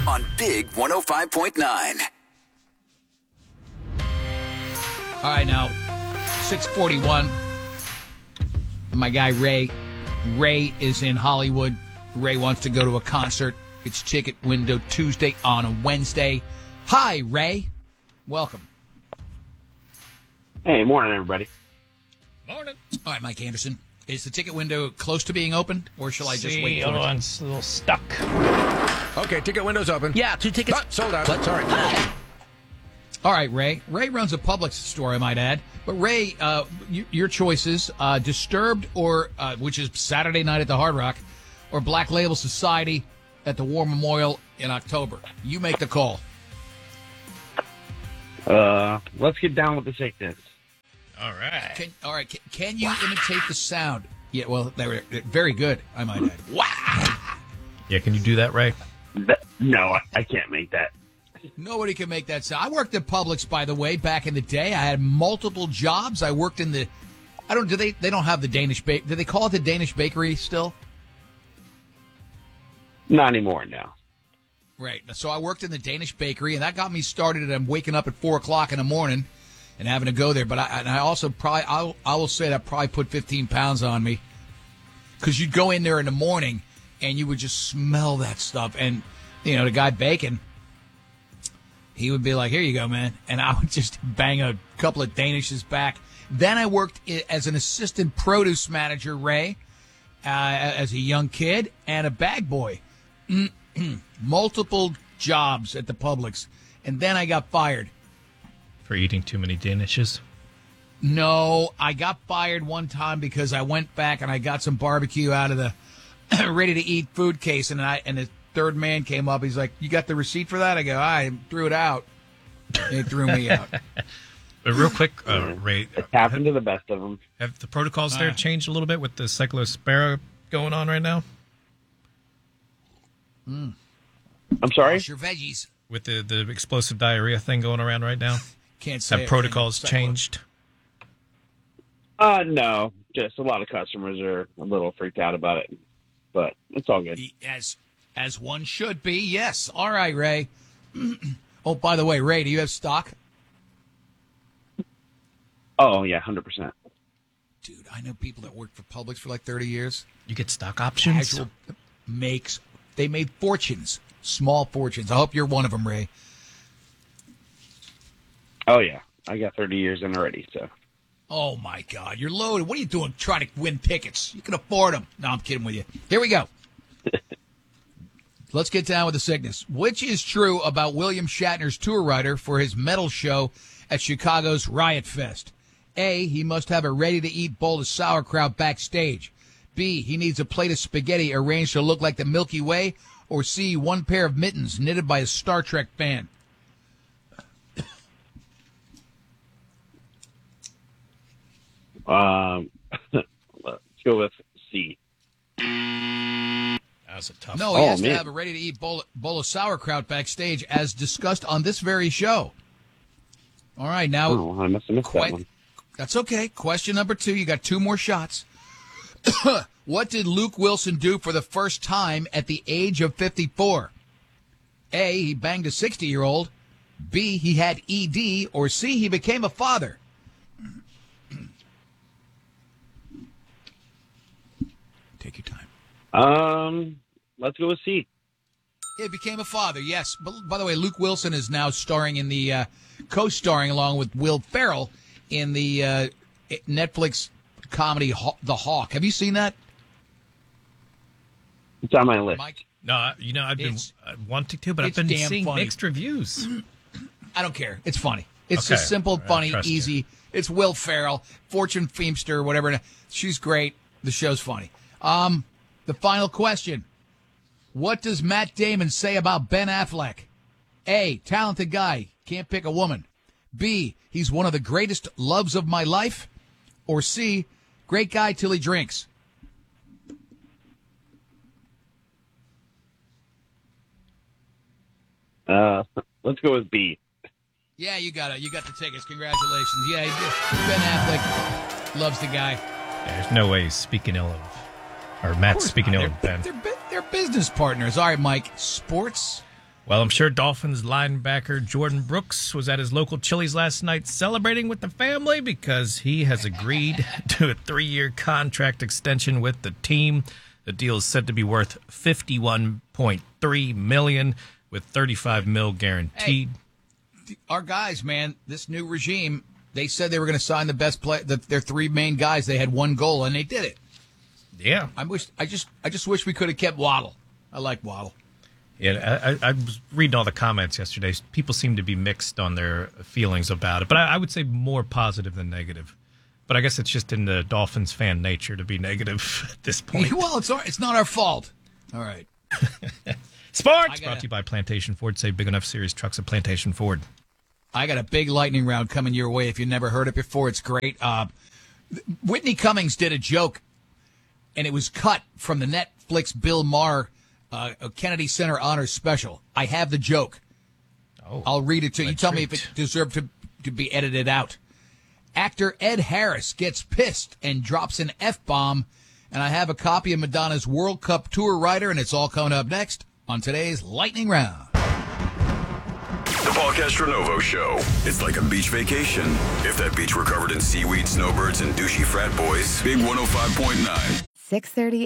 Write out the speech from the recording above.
on Big 105.9. All right, now, 6:41. My guy, Ray. Ray is in Hollywood. Ray wants to go to a concert. It's Ticket Window Tuesday on a Wednesday. Hi, Ray. Welcome. Hey, morning, everybody. Morning. All right, Mike Anderson. Is the ticket window close to being opened, or shall I just wait? Hold on, it's a little stuck. Okay, ticket window's open. Yeah, 2 tickets. Sold out. Sorry. All right, Ray. Ray runs a Publix store, I might add. But Ray, your choices: Disturbed, or which is Saturday night at the Hard Rock, or Black Label Society at the War Memorial in October. You make the call. Let's get down with the sickness. All right. Can you imitate the sound? Yeah, well, they were very good, I might add. Wow. Yeah, can you do that, Ray? No, I can't make that. Nobody can make that sound. I worked at Publix, by the way, back in the day. I had multiple jobs. I worked in the, they don't have the Danish bake. Do they call it the Danish bakery still? Not anymore, no. Right. So I worked in the Danish bakery, and that got me started. And I'm waking up at 4 o'clock in the morning and having to go there. But I also I will say that probably put 15 pounds on me, because you'd go in there in the morning and you would just smell that stuff. And, the guy baking, he would be like, here you go, man. And I would just bang a couple of Danishes back. Then I worked as an assistant produce manager, Ray, as a young kid, and a bag boy. Multiple jobs at the Publix. And then I got fired. For eating too many Danishes? No, I got fired one time because I went back and I got some barbecue out of the ready-to-eat food case, and the third man came up. He's like, you got the receipt for that? I go, I threw it out. They threw me out. But real quick, Ray. It's happened to the best of them. Have the protocols there changed a little bit with the Cyclospora going on right now? I'm sorry? Wash your veggies. With the explosive diarrhea thing going around right now? Can't say Have protocols changed? No. Just a lot of customers are a little freaked out about it. But it's all good. As one should be, yes. All right, Ray. Oh, by the way, Ray, do you have stock? Oh, yeah, 100%. Dude, I know people that worked for Publix for like 30 years. You get stock options? They made fortunes, small fortunes. I hope you're one of them, Ray. Oh, yeah. I got 30 years in already, so. Oh, my God. You're loaded. What are you doing trying to win tickets? You can afford them. No, I'm kidding with you. Here we go. Let's get down with the sickness. Which is true about William Shatner's tour writer for his metal show at Chicago's Riot Fest? A, he must have a ready-to-eat bowl of sauerkraut backstage. B, he needs a plate of spaghetti arranged to look like the Milky Way. Or C, one pair of mittens knitted by a Star Trek fan. Let's go with C. That was a tough No, he has to have a ready-to-eat bowl of sauerkraut backstage, as discussed on this very show. All right, now. Oh, I must have missed that one. That's okay. Question number 2. You got 2 more shots. What did Luke Wilson do for the first time at the age of 54? A, he banged a 60-year-old. B, he had ED. Or C, he became a father. Take your time. Let's go with C. He became a father, yes. But by the way, Luke Wilson is now starring in the co-starring along with Will Ferrell in the Netflix comedy The Hawk. Have you seen that? It's on my list. Mike? No, I've been wanting to, but I've been seeing funny. mixed reviews. I don't care. It's funny. It's Okay. just simple, funny, easy. You. It's Will Ferrell, Fortune Feimster, whatever. She's great. The show's funny. The final question. What does Matt Damon say about Ben Affleck? A, talented guy, can't pick a woman. B, he's one of the greatest loves of my life. Or C, great guy till he drinks. Let's go with B. Yeah, you got it. You got the tickets. Congratulations. Yeah, Ben Affleck loves the guy. There's no way he's speaking ill of, or Matt's speaking ill of Ben. They're business partners. All right, Mike. Sports. Well, I'm sure Dolphins linebacker Jordan Brooks was at his local Chili's last night celebrating with the family because he has agreed to a 3-year contract extension with the team. The deal is said to be worth $51.3 million with $35 million guaranteed. Hey, our guys, man, this new regime, they said they were going to sign the best play. Their 3 main guys. They had one goal, and they did it. Yeah, I just wish we could have kept Waddle. I like Waddle. Yeah, I was reading all the comments yesterday. People seem to be mixed on their feelings about it, but I would say more positive than negative. But I guess it's just in the Dolphins fan nature to be negative at this point. Well, it's not our fault. All right. Sports brought to you by Plantation Ford. Say big enough series trucks at Plantation Ford. I got a big lightning round coming your way. If you've never heard it before, it's great. Whitney Cummings did a joke, and it was cut from the Netflix Bill Maher Kennedy Center Honors Special. I have the joke. Oh, I'll read it to you. You tell me if it deserved to be edited out. Actor Ed Harris gets pissed and drops an F-bomb, and I have a copy of Madonna's World Cup Tour Rider, and it's all coming up next on today's Lightning Round. The Paul Castronovo Show. It's like a beach vacation. If that beach were covered in seaweed, snowbirds, and douchey frat boys. Big 105.9. 6:30